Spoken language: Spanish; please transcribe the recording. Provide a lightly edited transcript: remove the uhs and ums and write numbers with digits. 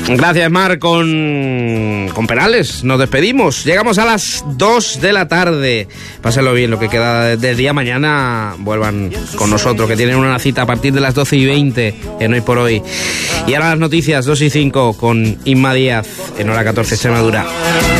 Gracias, Mar. Con Perales nos despedimos. Llegamos a las 2 de la tarde. Pásenlo bien, lo que queda del día. Mañana vuelvan con nosotros, que tienen una cita a partir de las 12:20 en Hoy por Hoy. Y ahora las noticias, 2:05, con Inma Díaz en hora 14 Extremadura.